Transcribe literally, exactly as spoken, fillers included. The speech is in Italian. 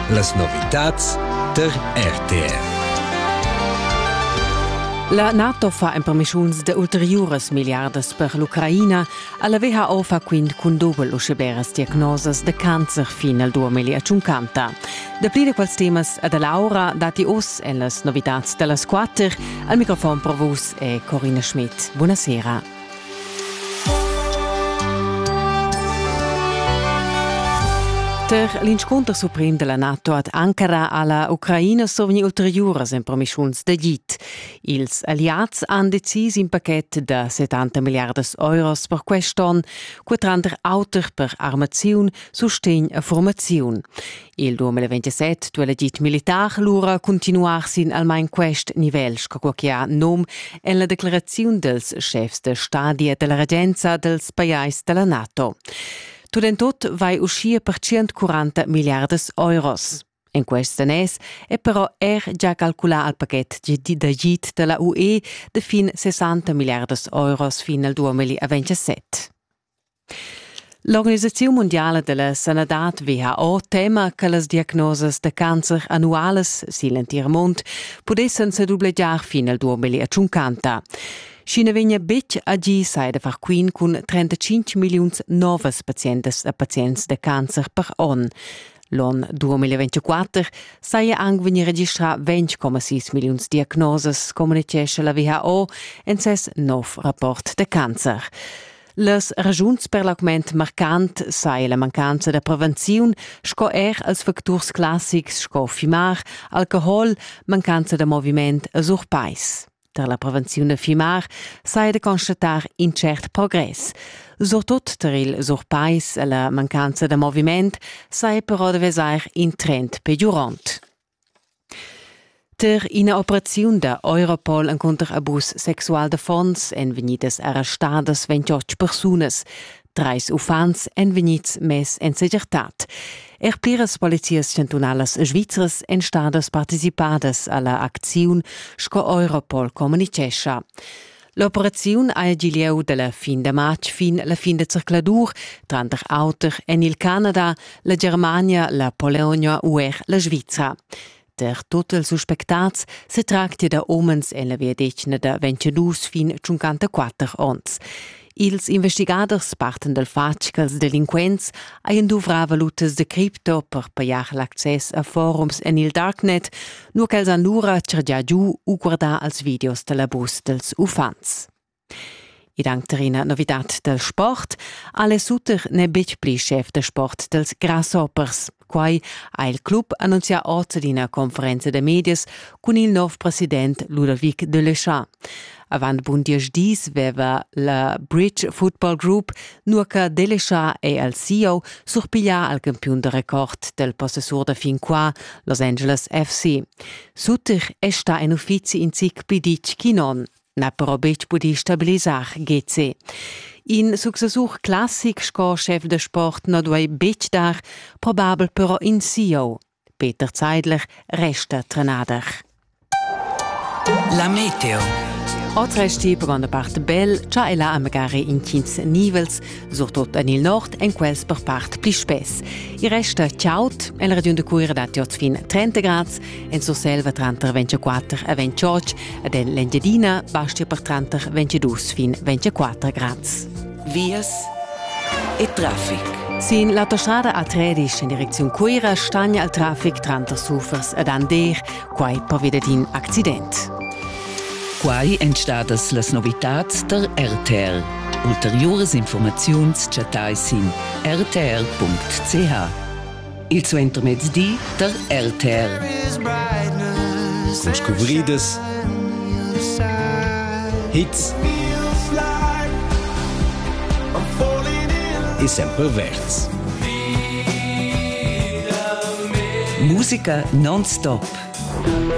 Las novitats der R T R. La NATO fa in permissions de ulteriores miliardas per l'Ucraina, alla W H O fa quindi con doppel usceberas diagnoses de cancer fin al duemilacinquanta. De pli de quels temas ad Laura dati os en las novitats de las quater, al microfon per vos è Corinna Schmidt. Buonasera. Der l'incontro suprem della NATO ad Ankara alla Ucraina sovni ulteriores in permissions de git. Ils aliats han decis in paquet de settanta miliardas euros per quest'on, quattrander auter per armaziun, sustegn e formaziun. Il duemilaventisette duela git militar lura continuar sin almain quest nivell scaquia nom en la declaraziun dels chefs de stadia della regenza dels pajais della NATO. Tot en tot vai uscire per centoquaranta miliardas euros. In questo nes è però er già calcolà al pacchet da git della U E de fin sessanta miliardas euros fin al duemilaventisette. L'Organizzazione Mondiale della Sanadat W H O tema che le diagnoses de cancer annuales silentiermont potessero se dublegiar fin al duemilacinquanta. Scina vegna bec agi sai de far quin con trentacinque milions novas pazientes e pazients de cancer per on. L'on duemilaventiquattro sai ang vegna registra venti virgola sei milions diagnoses, comunicesce la W H O en ses nov rapport de cancer. Les ragiuns per l'augment marcant sai la mancanza de prevenziun, sco er als factors classics sco fumar, alcohol, mancanza de moviment e surpais. Per la prevenzione fimar sai de constatar incert progress. Sortot ter il surpais e la mancanza de moviment sai però de vesair in trend peggiorant. Ter ina operaziun da Europol encontr abus sexual de fons en venidas arrestadas ventotg persunas. Trais ufans en venits mes en segertat. Er pliras polizias cantonalas svizras en stadas participadas alla acziun sco Europol comunicescha. L'operaziun ha agilieu dalla fin de maig fin la fin de circladur, tranter auter en il Canada, la Germania, la Polonia uer la Svizra. Der total suspectats se tracta da omens en la via decina da ventidue fin cinquantaquattro ons. Ils investigadors parten del fatg che els delinquents haien duvrar valutes de cripto per pagar l'accés a forums en il darknet, nu che els han lura cergià giù u guardar als videos de l'abus dels ufans. I dank terina novitat del sport, alle suter ne bec pli chef de sport dels Grasshoppers. Quai ha il club annunzia oggi in una conferenza de medias con il nuovo presidente Ludovic Delechamps. Avant bundias dis veva la Bridge Football Group nur che Delechamps e al C E O surpiglia al campion de record del possessor de fin qua Los Angeles F C. Suter e sta en uffizi in sic pidic chi non, na però bec pudi stabilisar G C. In successur classic sco chef de sport no duai bec dar, probabel però in C E O. Peter Zeidler resta trenader. La meteo. Oggi resti per una parte bel, già è là a magari in quindici nivels, soprattutto nel nord e quels per parte più spess. Il resto ciaut, e la regione di cui dati oggi fin trenta gradi, e su selva tra ventiquattro e ventotto, ed in l'Engiadina basti per trenta ventidue fin ventiquattro gradi. Vias e traffic. Sin l'autostrada A tredici in direzione Cuira stagna al traffic tra Sufers ed Ander, quai provvede in accident. Quai entstadas las novitats der R T R. Ulteriores informaziuns chatai sin r t r punct c h. Il suo intermezdi der R T R. Con scobrides, hits e sempre verts. Musica non-stop.